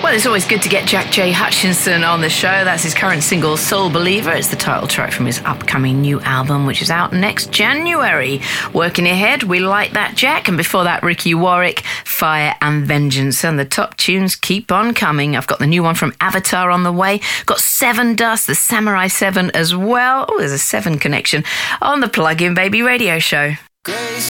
Well, it's always good to get Jack J. Hutchinson on the show. That's his current single, Soul Believer. It's the title track from his upcoming new album, which is out next January. Working ahead, we like that, Jack. And before that, Ricky Warwick, Fire and Vengeance. And the top tunes keep on coming. I've got the new one from Avatar on the way. Got Seven Dust, the Samurai 7 as well. Oh, there's a 7 connection on the Plug In Baby radio show.